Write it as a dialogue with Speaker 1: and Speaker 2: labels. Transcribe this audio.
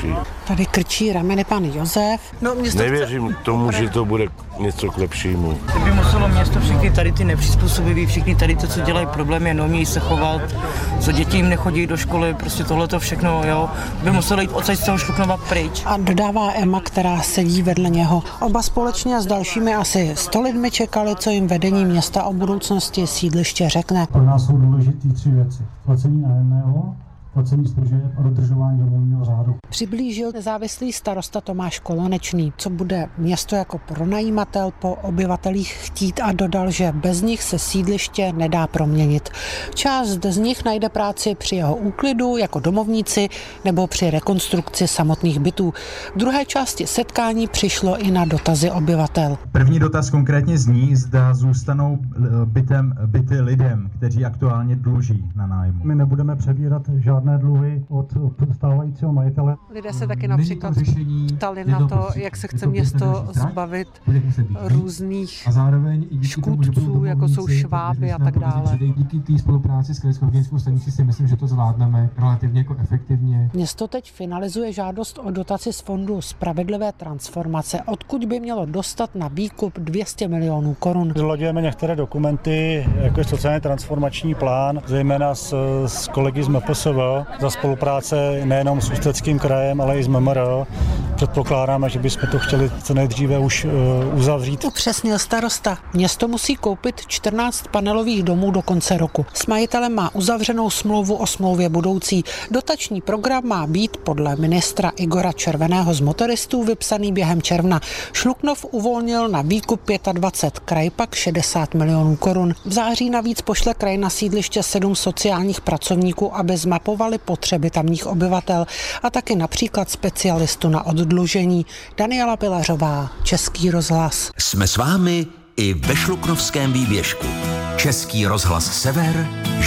Speaker 1: lepší.
Speaker 2: Tady krčí rameny pan Josef.
Speaker 1: Nevěřím tomu, že to bude něco k lepšímu.
Speaker 3: By muselo město všechny tady ty nepřizpůsobiví, všechny tady to, co dělají problémy, neumějí se chovat, co děti jim nechodí do školy, prostě tohleto všechno, jo, by muselo jít odsaď z toho Šluknova pryč.
Speaker 2: A dodává Emma, která sedí vedle něho. Oba společně s dalšími asi 100 lidmi čekali, co jim vedení města o budoucnosti sídliště řekne.
Speaker 4: Pro nás jsou důležité 3 věci. Placení nájemného, placení služeb a dodržování domovního řádu.
Speaker 2: Přiblížil nezávislý starosta Tomáš Kolonečný, co bude město jako pronajímatel po obyvatelích chtít, a dodal, že bez nich se sídliště nedá proměnit. Část z nich najde práci při jeho úklidu jako domovníci nebo při rekonstrukci samotných bytů. V druhé části setkání přišlo i na dotazy obyvatel.
Speaker 5: První dotaz konkrétně zní, zda zůstanou byty lidem, kteří aktuálně dluží na nájmu.
Speaker 4: My nebudeme přebírat žádné dluhy od stávajícího majitele.
Speaker 2: Lidé se taky například ptali na to, jak se chce město zbavit různých škůdců, jako jsou šváby a tak dále.
Speaker 6: Díky té spolupráci s krajskou hygienickou stanicí si myslím, že to zvládneme relativně jako efektivně.
Speaker 2: Město teď finalizuje žádost o dotaci z fondu Spravedlivé transformace, odkud by mělo dostat na výkup 200 milionů korun.
Speaker 4: Zlaďujeme některé dokumenty, jako je sociálně transformační plán, zejména s kolegy z MPSV, za spolupráce nejenom s Ústeckým krajem, ale i s MMR. Předpokládáme, že bychom to chtěli co nejdříve už uzavřít.
Speaker 2: Upřesnil starosta. Město musí koupit 14 panelových domů do konce roku. S majitelem má uzavřenou smlouvu o smlouvě budoucí. Dotační program má být podle ministra Igora Červeného z Motoristů vypsaný během června. Šluknov uvolnil na výkup 25, kraj pak 60 milionů korun. V září navíc pošle kraj na sídliště 7 sociálních pracovníků, aby zmapovali potřeby tamních obyvatel a taky například specialistu na oddlužení. Daniela Pilařová, Český rozhlas.
Speaker 7: Jsme s vámi i ve Šluknovském výběžku. Český rozhlas Sever,